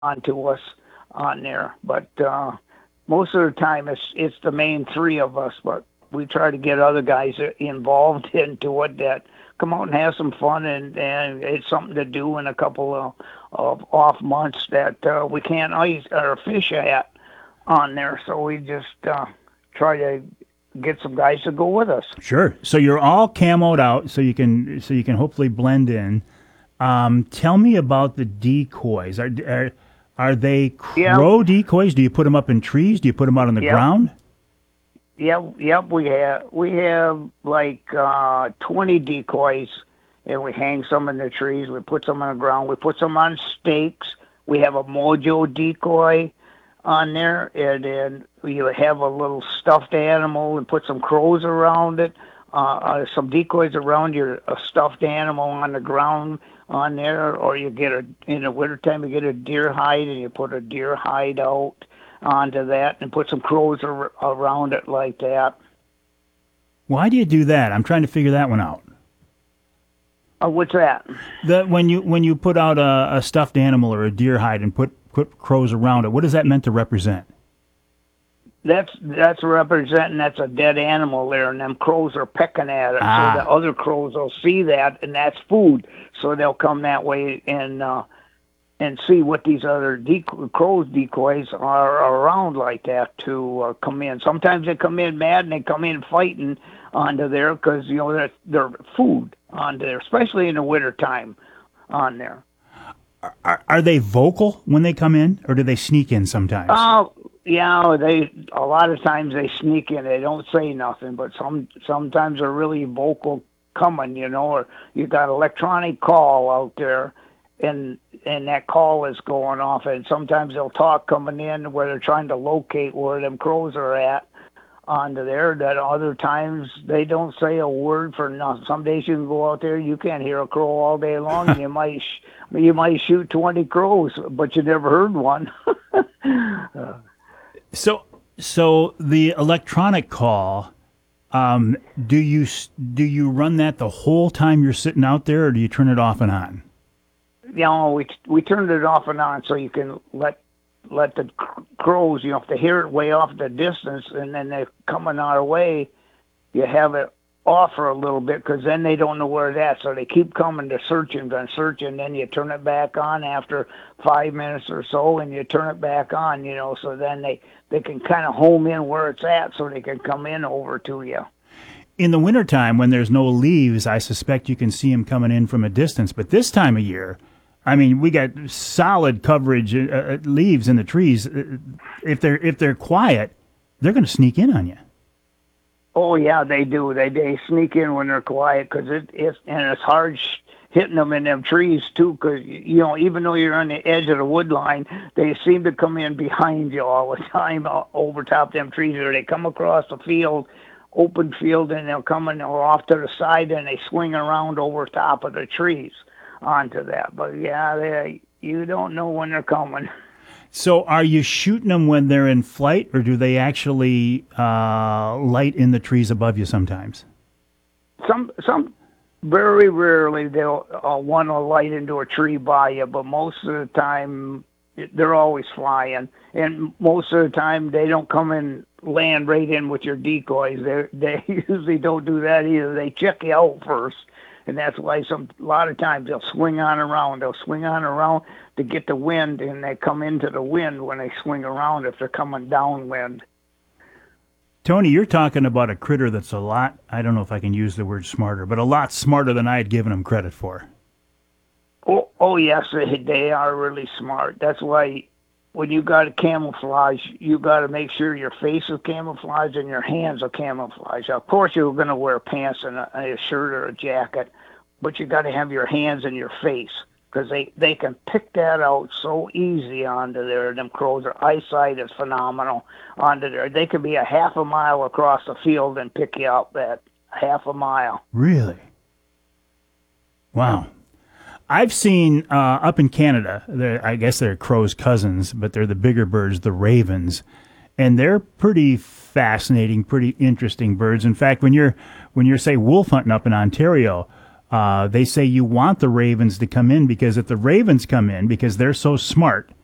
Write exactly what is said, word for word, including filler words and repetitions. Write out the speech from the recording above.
onto us on there. But uh, most of the time, it's it's the main three of us. But we try to get other guys involved into it that come out and have some fun, and, and it's something to do in a couple of, of off months that uh, we can't ice or fish at on there. So we just uh, try to get some guys to go with us. Sure. So you're all camoed out, so you can so you can hopefully blend in. Um, tell me about the decoys. Are are, are they crow yeah. decoys? Do you put them up in trees? Do you put them out on the yep. ground? Yep, yep. We have we have like uh, twenty decoys, and we hang some in the trees. We put some on the ground. We put some on stakes. We have a mojo decoy on there, and then you have a little stuffed animal and put some crows around it. Uh, uh, some decoys around your a stuffed animal on the ground on there, or you get a in the wintertime you get a deer hide and you put a deer hide out onto that and put some crows ar- around it like that. Why do you do that? I'm trying to figure that one out. Uh, what's that? The when you when you put out a, a stuffed animal or a deer hide and put put crows around it, what is that meant to represent? That's that's representing that's a dead animal there, and them crows are pecking at it. Ah. So the other crows will see that, and that's food. So they'll come that way and uh, and see what these other decoy, crows decoys are around like that to uh, come in. Sometimes they come in mad and they come in fighting onto there because you know they're, they're food onto there, especially in the winter time on there. Are, are they vocal when they come in, or do they sneak in sometimes? Oh. Yeah, they a lot of times they sneak in. They don't say nothing, but some sometimes they're really vocal coming. You know, or you got electronic call out there, and and that call is going off. And sometimes they'll talk coming in where they're trying to locate where them crows are at onto there. That other times they don't say a word for nothing. Some days you can go out there, you can't hear a crow all day long. And you might sh- you might shoot twenty crows, but you never heard one. uh, So, so the electronic call, um, do you do you run that the whole time you're sitting out there, or do you turn it off and on? You know, we we turned it off and on so you can let let the crows, you know, if they hear it way off the distance and then they're coming our way, you have it off for a little bit because then they don't know where it's at. So they keep coming to searching and searching. Then you turn it back on after five minutes or so, and you turn it back on. You know, so then they they can kind of home in where it's at, so they can come in over to you. In the wintertime, when there's no leaves, I suspect you can see them coming in from a distance. But this time of year, I mean, we got solid coverage, uh, leaves in the trees. If they're if they're quiet, they're going to sneak in on you. Oh yeah, they do. They they sneak in when they're quiet because it it's and it's hard sh- hitting them in them trees too. Because you know, even though you're on the edge of the wood line, they seem to come in behind you all the time uh, over top them trees. Or they come across the field, open field, and they'll come in or off to the side and they swing around over top of the trees onto that. But yeah, they you don't know when they're coming. So are you shooting them when they're in flight, or do they actually uh, light in the trees above you sometimes? Some, some, very rarely they'll uh, want to light into a tree by you, but most of the time they're always flying. And most of the time they don't come and land right in with your decoys. They they usually don't do that either. They check you out first. And that's why some a lot of times they'll swing on around. They'll swing on around to get the wind, and they come into the wind when they swing around if they're coming downwind. Tony, you're talking about a critter that's a lot, I don't know if I can use the word smarter, but a lot smarter than I had given him credit for. Oh, oh yes, they, they are really smart. That's why when you got to camouflage, you got to make sure your face is camouflaged and your hands are camouflaged. Of course, you're going to wear pants and a, a shirt or a jacket, but you got to have your hands and your face because they, they can pick that out so easy onto there. Them crows, their eyesight is phenomenal onto there. They could be a half a mile across the field and pick you up at half a mile. Really? Wow. I've seen uh, up in Canada, I guess they're crows' cousins, but they're the bigger birds, the ravens, and they're pretty fascinating, pretty interesting birds. In fact, when you're when you're say wolf hunting up in Ontario, uh, they say you want the ravens to come in because if the ravens come in, because they're so smart,